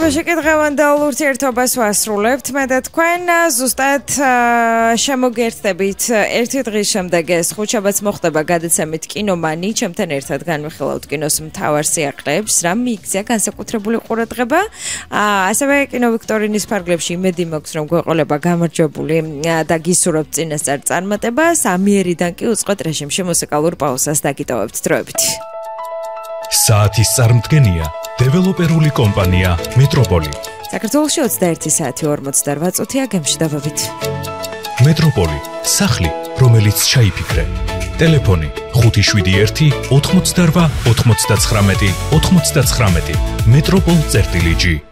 Შემოგვიყვება შეკითხავანდელ ურთიერთობას ვასრულებთ. მე და თქვენ ზუსტად შემოგერთდებით ერთი დღის შემდეგ ეს ხუთშაბათს მოხდება გადაცემით კინომანი. ჩემთან ერთად განვიხილავთ კინოს მთავარ სიახლეებს, რა მიიქცია განსაკუთრებული ყურადღება. ასევე კინო ვიქტორინის ფარგლებში იმედი მაქვს, რომ გვეყოლება გამარჯვებული და გისურვებთ წინასწარ წარმატებას. ამიერიდან კი უწყოთ რეჟიმში მუსიკალურ პაუზას დაგიტოვებთ დროებით. საათის წარმდგენია დეველოპერული კომპანია მეტროპოლი. საქართველოში 21 საათი 48 წუთია გემშვიდობებით. მეტროპოლი, სახლი, რომელიც ჩაიფიქრე. ტელეფონი 571 88 99 99. მეტროპოლ.gi